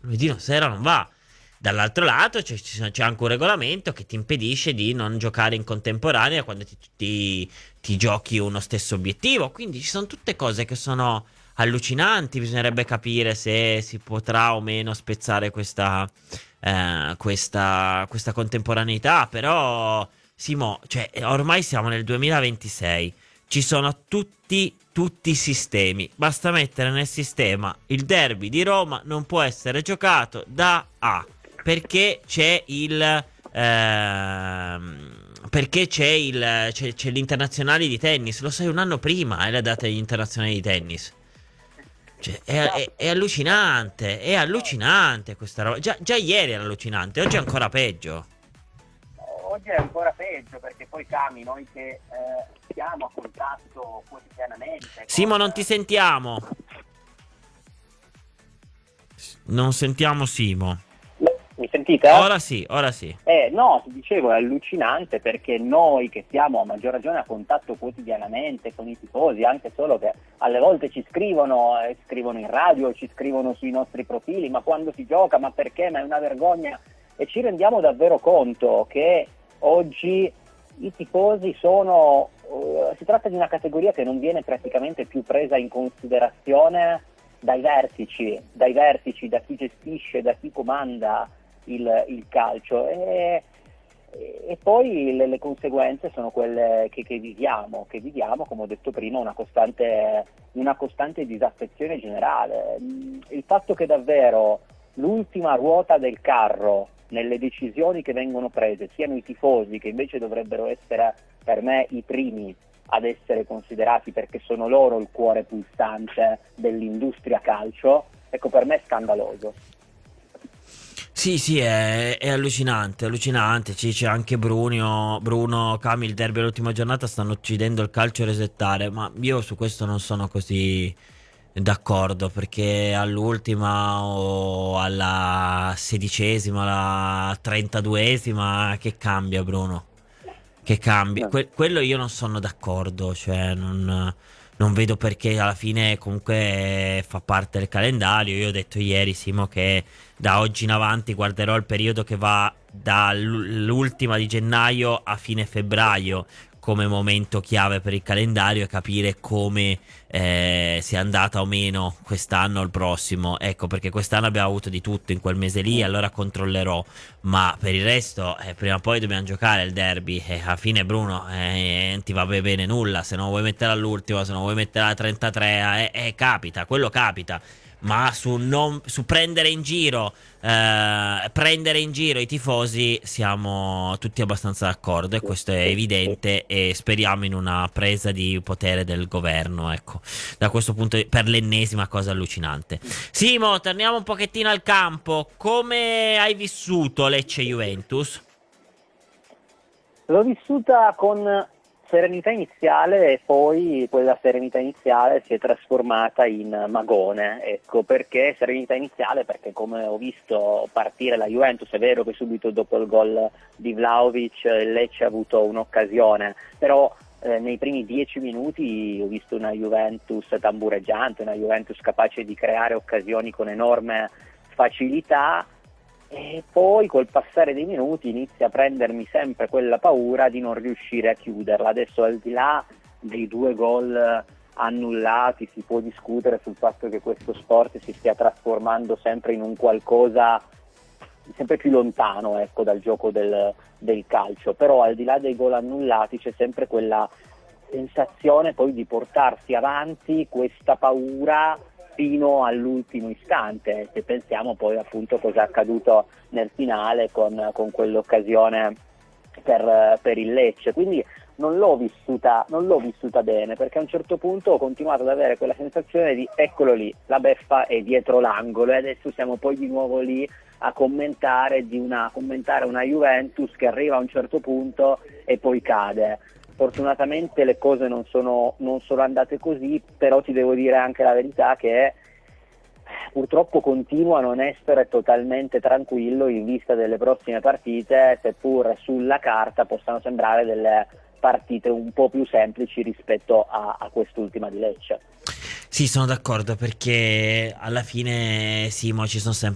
lunedì sera non va. Dall'altro lato c'è anche un regolamento che ti impedisce di non giocare in contemporanea quando ti giochi uno stesso obiettivo. Quindi ci sono tutte cose che sono allucinanti. Bisognerebbe capire se si potrà o meno spezzare questa contemporaneità. Però, Simo, cioè, ormai siamo nel 2026. Ci sono tutti i sistemi. Basta mettere nel sistema il derby di Roma non può essere giocato da A perché c'è l'internazionale di tennis. Lo sai un anno prima è la data degli internazionali di tennis. Cioè, è allucinante questa roba. Già ieri era allucinante, oggi è ancora peggio. Oggi è ancora peggio perché poi Cami, noi che siamo a contatto quotidianamente con... Simo, non ti sentiamo. Non sentiamo Simo. Mi sentite? Ora sì, ora sì. No, ti dicevo, è allucinante perché noi che siamo a maggior ragione a contatto quotidianamente con i tifosi, anche solo che alle volte ci scrivono, scrivono in radio, ci scrivono sui nostri profili, ma quando si gioca, ma perché, ma è una vergogna, e ci rendiamo davvero conto che oggi i tifosi sono, si tratta di una categoria che non viene praticamente più presa in considerazione dai vertici, da chi gestisce, da chi comanda il calcio e poi le conseguenze sono quelle che viviamo, come ho detto prima, una costante disaffezione generale. Il fatto che davvero l'ultima ruota del carro nelle decisioni che vengono prese siano i tifosi, che invece dovrebbero essere per me i primi ad essere considerati perché sono loro il cuore pulsante dell'industria calcio, ecco, per me è scandaloso. Sì, è allucinante, allucinante. C'è anche Bruno, Cami, il derby all'ultima giornata stanno uccidendo il calcio a resettare, ma io su questo non sono così d'accordo, perché all'ultima o alla 16ª, alla 32ª, che cambia Bruno? Che cambia? Quello io non sono d'accordo, cioè non vedo perché alla fine comunque fa parte del calendario. Io ho detto ieri, Simo, che da oggi in avanti guarderò il periodo che va dall'ultima di gennaio a fine febbraio come momento chiave per il calendario e capire come sia andata o meno quest'anno o il prossimo. Ecco, perché quest'anno abbiamo avuto di tutto in quel mese lì, allora controllerò. Ma per il resto, prima o poi dobbiamo giocare il derby. E alla fine, Bruno, non ti va bene nulla. Se non vuoi mettere all'ultima, se non vuoi mettere alla 33, capita, quello capita. Ma su prendere in giro i tifosi siamo tutti abbastanza d'accordo, e questo è evidente, e speriamo in una presa di potere del governo, ecco, da questo punto per l'ennesima cosa allucinante. Simo, torniamo un pochettino al campo. Come hai vissuto Lecce-Juventus? L'ho vissuta con serenità iniziale e poi quella serenità iniziale si è trasformata in magone, ecco, perché serenità iniziale? Perché come ho visto partire la Juventus, è vero che subito dopo il gol di Vlahovic il Lecce ha avuto un'occasione, però nei primi 10 minuti ho visto una Juventus tambureggiante, una Juventus capace di creare occasioni con enorme facilità. E poi col passare dei minuti inizia a prendermi sempre quella paura di non riuscire a chiuderla. Adesso, al di là dei 2 gol annullati, si può discutere sul fatto che questo sport si stia trasformando sempre in un qualcosa sempre più lontano, ecco, dal gioco del calcio, però al di là dei gol annullati c'è sempre quella sensazione poi di portarsi avanti questa paura fino all'ultimo istante, se pensiamo poi appunto cosa è accaduto nel finale con quell'occasione per il Lecce. Quindi non l'ho vissuta bene, perché a un certo punto ho continuato ad avere quella sensazione di eccolo lì, la beffa è dietro l'angolo, e adesso siamo poi di nuovo lì a commentare una Juventus che arriva a un certo punto e poi cade. Fortunatamente le cose non sono andate così, però ti devo dire anche la verità che purtroppo continuo a non essere totalmente tranquillo in vista delle prossime partite, seppur sulla carta possano sembrare delle partite un po' più semplici rispetto a quest'ultima di Lecce. Sì, sono d'accordo, perché alla fine, Simo, ci sono sempre